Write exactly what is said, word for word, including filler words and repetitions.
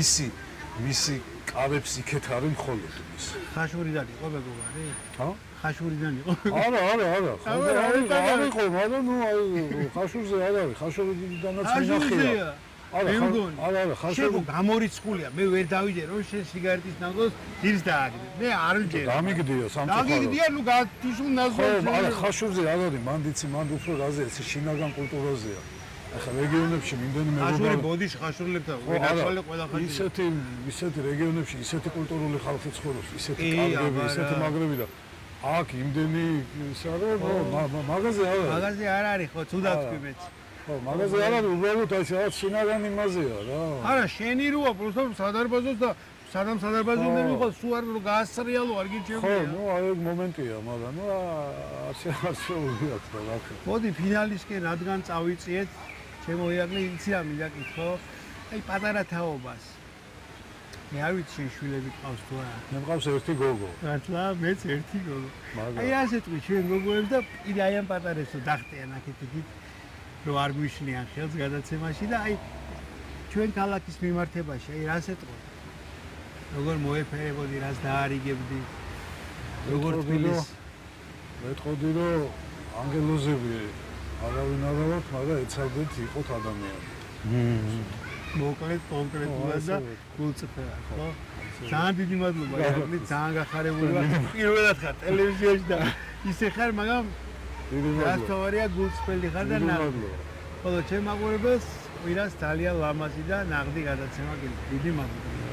მისი მისი კავებს იქეთ არის მხოლოდ ის. ხაშურიდან იყო მეგობარი? ჰა? ხაშურიდან იყო. არა, არა, არა. არ იყო, მაგრამ ნუ აი ხაშურზე არ არის, ხაშურიდანაც მინახია. არა, არა, არა, ხაშური გამორიცხულია. მე ვერ დავიჯე რომ შენ სიგარეტის ნაზოს ძირს დააგდე. მე არ ვიჯერე. გამიგდია სამწუხაროდ. გამიგდია, ნუ გათიშულ ნაზოს. ხო, არა, ხაშურზე არ არის, მანდიცი მანდ უფრო რაზეა, ეს შინაგან კულტურაზეა. ახლა რეგიონებში მიმდენი მეგობარი ხაშური ბოდიში ხაშურლებთან ვენახვალე ყველა ხაშური. ისეთი ისეთი რეგიონებში ისეთი კულტურული ხალხი ცხოვრობს, ისეთი კარგები, ისეთი მაგრები და აქ იმდენი ის არის, მაღაზი არ არის. მაღაზი არ არის, ხო, თუდად თქვი მეც. ხო, მაღაზი არ არის, უბრალოდ აი რაღაც შინაგანი იმაზეა რა. არა, შენი როა, просто სადარბაზოს და სადამ სადარბაზოზე მიყო, სულ არ რო გაასრიალო არ გიჩვენია. ხო, ნუ აი ეგ მომენტია, მაგრამ ნუ ასე არ შეუძლიათ რა რა. მოდი ფინალისკენ რადგან წავიწიეთ, ჩემო ირაკლი იცი რა მინდა კითხო. აი პატარა თაობას. მე არ ვიცი შენ შვილები ყავს თუ არა. მე მყავს ერთი გოგო. მართლა მეც ერთი გოგო. აი ასე თქვი ჩვენ გოგოებს და კიდე აი ამ პატარესო დახტიან აქეთ იქით. რომ არ გვიშნიან ხელს გადაცემაში და აი ჩვენ ქალაქის მიმართებაში აი რას ეტყო როგორ მოეფერებოდი რას დაარიგებდი როგორ თბილის მეთყოდი რომ ანგელოზები არავინ არ აქვს მაგრამ ეცადეთ იყოთ ადამიანი მოკლედ კონკრეტულად და გულწრფელად ხო ძალიან დიდი მადლობა ირაკლი ძალიან გახარებული ვარ პირველად ხარ ტელევიზიაში და ისე ხარ მაგრამ რასთავარია გულწრფელი ხარ და ნაღდი. ხოლო ჩემ მაყურებელს ყვირას ძალიან ლამაზი და ნაღდი გადაცემა გიყვარს. დიდი მადლობა.